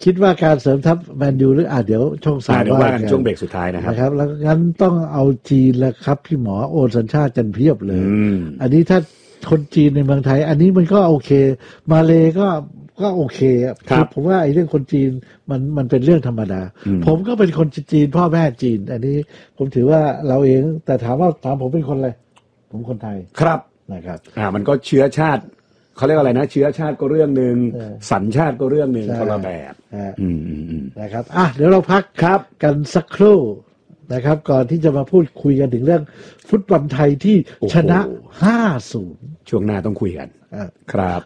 คิดว่าการเสริมทัพแมนยูหรือเดี๋ยวช่องสามเดี๋ยวว่ากันช่วงเบรกสุดท้ายนะครับแล้วงั้นต้องเอาจีนแล้วครับพี่หมอโอนสัญชาติกันเพียบเลยอันนี้ถ้าคนจีนในเมืองไทยอันนี้มันก็โอเคมาเลก็โอเคครับผมว่าไอ้เรื่องคนจีนมันเป็นเรื่องธรรมดาผมก็เป็นคนจีนพ่อแม่จีนอันนี้ผมถือว่าเราเองแต่ถามผมเป็นคนอะไรผมคนไทยครับนะครับมันก็เชื้อชาติเขาเรียกอะไรนะเชื้อชาติก็เรื่องนึงสัญชาติก็เรื่องนึงคนละแบบนะครับเดี๋ยวเราพักกันสักครู่นะครับก่อนที่จะมาพูดคุยกันถึงเรื่องฟุตบอลไทยที่ชนะ 5-0 ช่วงหน้าต้องคุยกันครับ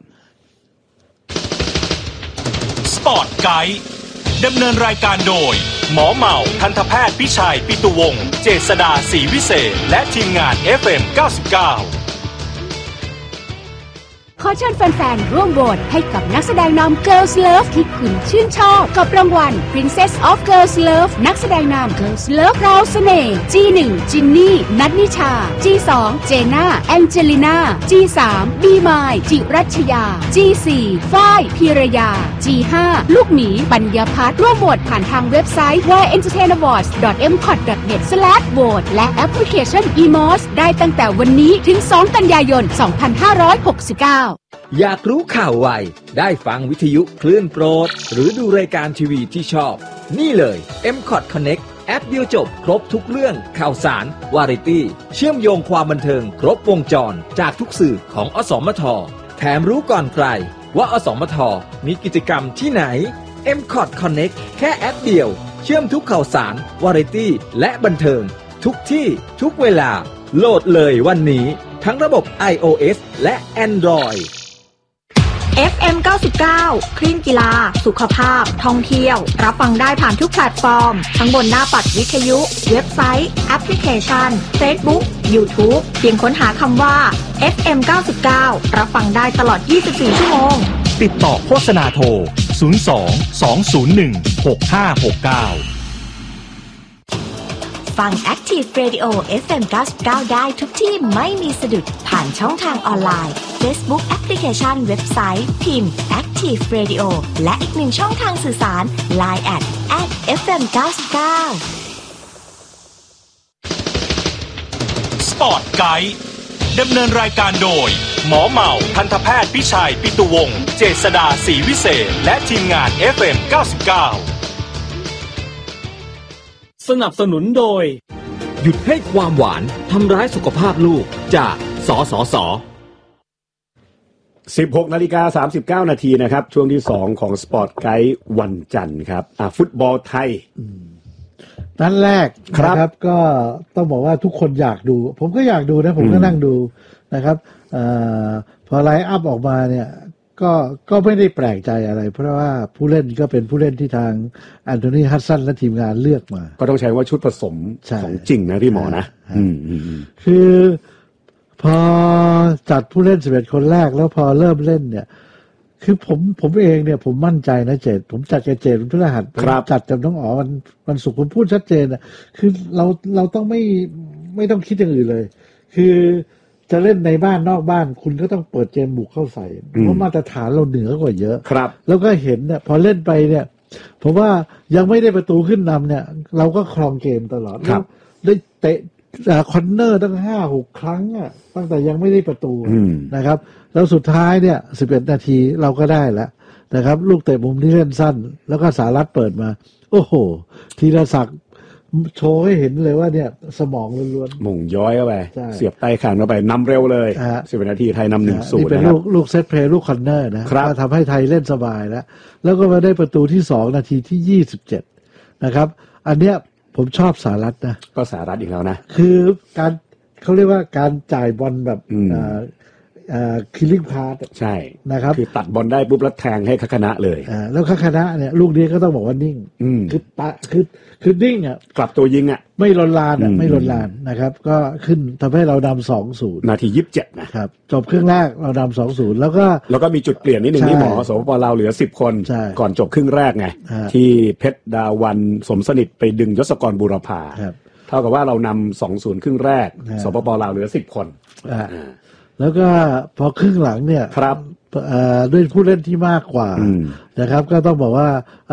สปอร์ตไกด์ดำเนินรายการโดยหมอเหมาทันตแพทย์พิชัยปิตุวงศ์เจษฎาศรีวิเศษและทีมงาน FM 99 ขอเชิญแฟนๆร่วมโหวตให้กับนักแสดงนำ Girls Love ที่คุณชื่นชอบกับรางวัล Princess of Girls Love นักแสดงนำ Girls Love ราวเสน่ห์ G1 จินนี่นัทนิชา G2 เจน่าแองเจลิน่า G3 บีมายจิรัชยา G4 ฝ้ายพีรยา G5 ลูกหมีปัญญาพัฒน์ร่วมโหวตผ่านทางเว็บไซต์ www.entertainawards.mcot.net และแอปพลิเคชัน eMOS ได้ตั้งแต่วันนี้ถึง2กันยายน 2569 อยากรู้ข่าวไวได้ฟังวิทยุคลื่นโปรดหรือดูรายการทีวีที่ชอบนี่เลย MCOT Connect แอปเดียวจบครบทุกเรื่องข่าวสารวาไรตี้เชื่อมโยงความบันเทิงครบวงจรจากทุกสื่อของอสมทแถมรู้ก่อนใครว่าอสมทมีกิจกรรมที่ไหน MCOT Connect แค่แอปเดียวเชื่อมทุกข่าวสารวาไรตี้และบันเทิงทุกที่ทุกเวลาโหลดเลยวันนี้ทั้งระบบ iOS และ Android FM 99 คลื่นกีฬาสุขภาพท่องเที่ยวรับฟังได้ผ่านทุกแพลตฟอร์มทั้งบนหน้าปัดวิทยุเว็บไซต์แอปพลิเคชัน Facebook YouTube เพียงค้นหาคำว่า FM 99รับฟังได้ตลอด24ชั่วโมงติดต่อโฆษณาโทร02 201 6569 ฟัง Active Radio FM 99ได้ทุกที่ไม่มีสะดุดผ่านช่องทางออนไลน์ Facebook แอปพลิเคชันเว็บไซต์พิมพ์ Active Radio และอีกหนึ่งช่องทางสื่อสาร Line @FM 99 สปอร์ตไกด์ดำเนินรายการโดยหมอเหมาทันตแพทย์พิชัยปิตุวงศ์เจษฎาศรีวิเศษและทีมงาน FM 99 สนับสนุนโดยหยุดให้ความหวานทำร้ายสุขภาพลูกจากสสส 16:39 น.นะครับช่วงที่2ของสปอร์ตไกด์วันจันทร์ครับฟุตบอลไทยนัดแรกนะครับก็ต้องบอกว่าทุกคนอยากดูผมก็อยากดูนะผมก็นั่งดูนะครับพอไลน์อัพออกมาเนี่ยก็ไม่ได้แปลกใจอะไรเพราะว่าผู้เล่นก็เป็นผู้เล่นที่ทางแอนโทนีฮัดสันและทีมงานเลือกมาก็ต้องใช้ว่าชุดผสมของจริงนะพี่หมอนะคือพอจัดผู้เล่น11คนแรกแล้วพอเริ่มเล่นเนี่ยคือผมเองเนี่ยผมมั่นใจนะผมจัดเจวันพฤหัสจัดจำต้องวันศุกร์ผมพูดชัดเจนนะคือเราต้องไม่ต้องคิดอย่างอื่นเลยคือจะเล่นในบ้านนอกบ้านคุณก็ต้องเปิดเกมบุกเข้าใส่เพราะมาตรฐานเราเหนือกว่าเยอะครับแล้วก็เห็นเนี่ยพอเล่นไปเนี่ยผมว่ายังไม่ได้ประตูขึ้นนำเนี่ยเราก็ครองเกมตลอดได้เตะคอร์เนอร์ตั้ง 5-6 ครั้งอ่ะตั้งแต่ยังไม่ได้ประตูนะครับแล้วสุดท้ายเนี่ย11นาทีเราก็ได้แล้วนะครับลูกเตะมุมที่เล่นสั้นแล้วก็สารัตเปิดมาโอ้โหธีรศักดิ์โชว์ให้เห็นเลยว่าเนี่ยสมองล้วนๆหม่งย้อยเข้าไปเสียบใต้คางเข้าไปนำเร็วเลย11นาทีไทยนำ 1-0 นี่เป็นลูกเซตเพลย์ลูกคอร์เนอร์นะก็ทำให้ไทยเล่นสบายแล้วก็มาได้ประตูที่2นาทีที่27นะครับอันเนี้ยผมชอบสารัตนะก็สารัตอีกแล้วนะคือการเขาเรียกว่าการจ่ายบอลแบบคิลลิ่งพาสใช่นะครับคือตัดบอลได้ปุ๊บแล้วแทงให้คณะเลยแล้วคณะเนี่ยลูกนี้ก็ต้องบอกว่านิ่งคือนิ่งกลับตัวยิงไม่ลนลานไม่ลนลานนะครับก็ขึ้นทำให้เรานำ 2-0 นาที27นะครับจบครึ่งแรกเรานำ 2-0 แล้วก็มีจุดเปลี่ยนนิดนึงที่หมอสปป.ลาวเหลือ10คนก่อนจบครึ่งแรกไงที่เพชรดาวันสมสนิทไปดึงยศกรบูรพาเท่ากับว่าเรานำ 2-0 ครึ่งแรกสปป.ลาวเหลือ10คนแล้วก็พอครึ่งหลังเนี่ยด้วยผู้เล่นที่มากกว่านะครับก็ต้องบอกว่า